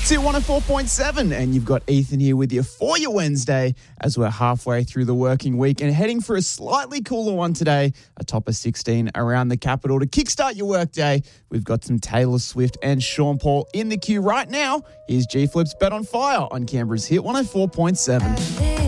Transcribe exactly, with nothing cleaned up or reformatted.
It's Hit one oh four point seven, and you've got Ethan here with you for your Wednesday as we're halfway through the working week and heading for a slightly cooler one today, a top of sixteen around the capital. To kickstart your workday, we've got some Taylor Swift and Sean Paul in the queue right now. Here's G Flip's Bet on Fire on Canberra's Hit one oh four point seven.